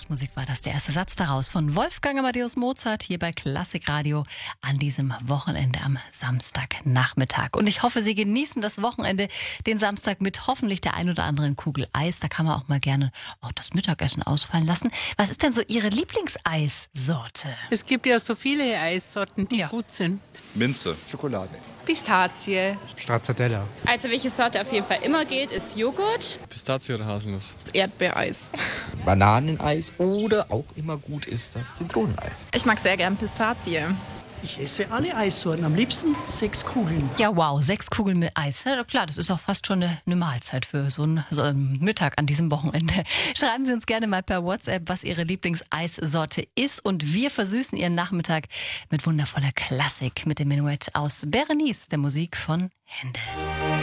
Nachtmusik war das, der erste Satz daraus von Wolfgang Amadeus Mozart hier bei Klassikradio an diesem Wochenende am Samstagnachmittag. Und ich hoffe, Sie genießen das Wochenende, den Samstag mit hoffentlich der ein oder anderen Kugel Eis. Da kann man auch mal gerne das Mittagessen ausfallen lassen. Was ist denn so Ihre Lieblingseissorte? Es gibt ja so viele Eissorten, die gut sind. Minze. Schokolade. Pistazie. Stracciatella. Also welche Sorte auf jeden Fall immer geht, ist Joghurt. Pistazie oder Haselnuss? Erdbeereis. Bananeneis oder auch immer gut ist das Zitroneneis. Ich mag sehr gern Pistazie. Ich esse alle Eissorten, am liebsten 6 Kugeln. Ja, wow, 6 Kugeln mit Eis. Ja, klar, das ist auch fast schon eine Mahlzeit für so einen Mittag an diesem Wochenende. Schreiben Sie uns gerne mal per WhatsApp, was Ihre Lieblingseissorte ist. Und wir versüßen Ihren Nachmittag mit wundervoller Klassik mit dem Menuett aus Berenice, der Musik von Händel.